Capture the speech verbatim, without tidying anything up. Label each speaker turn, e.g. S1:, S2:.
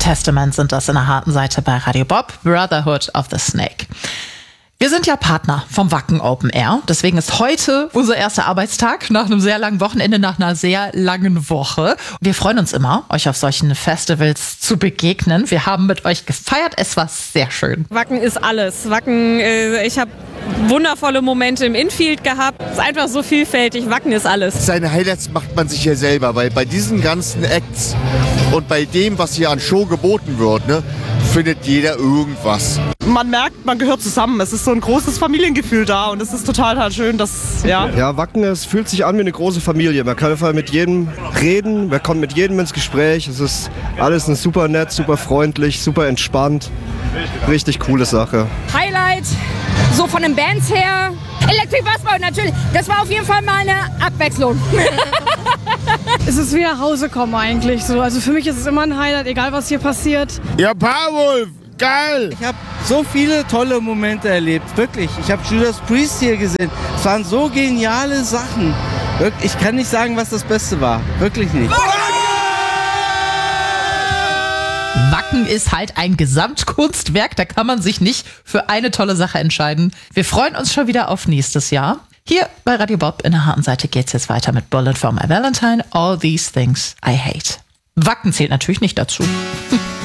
S1: Testament sind das in der harten Seite bei Radio Bob, Brotherhood of the Snake. Wir sind ja Partner vom Wacken Open Air. Deswegen ist heute unser erster Arbeitstag nach einem sehr langen Wochenende, nach einer sehr langen Woche. Wir freuen uns immer, euch auf solchen Festivals zu begegnen. Wir haben mit euch gefeiert. Es war sehr schön.
S2: Wacken ist alles. Wacken, äh, ich habe wundervolle Momente im Infield gehabt. Es ist einfach so vielfältig. Wacken ist alles.
S3: Seine Highlights macht man sich ja selber, weil bei diesen ganzen Acts und bei dem, was hier an Show geboten wird, ne, findet jeder irgendwas.
S4: Man merkt, man gehört zusammen. Es ist so ein großes Familiengefühl da und es ist total, total schön, dass, ja.
S5: Ja, Wacken, es fühlt sich an wie eine große Familie. Man kann einfach mit jedem reden, man kommt mit jedem ins Gespräch. Es ist alles ein super nett, super freundlich, super entspannt. Richtig coole Sache.
S6: Highlight, so von den Bands her. Electric Bassball natürlich. Das war auf jeden Fall mal eine Abwechslung.
S7: Es ist wie nach Hause kommen eigentlich so. Also für mich ist es immer ein Highlight, egal was hier passiert.
S3: Ja, Powerwolf, geil!
S8: Ich habe so viele tolle Momente erlebt, wirklich. Ich habe Judas Priest hier gesehen. Es waren so geniale Sachen. Wirklich, ich kann nicht sagen, was das Beste war. Wirklich nicht.
S1: Wacken ist halt ein Gesamtkunstwerk, da kann man sich nicht für eine tolle Sache entscheiden. Wir freuen uns schon wieder auf nächstes Jahr. Hier bei Radio Bob in der harten Seite geht's jetzt weiter mit Bullet for My Valentine, All These Things I Hate. Wacken zählt natürlich nicht dazu.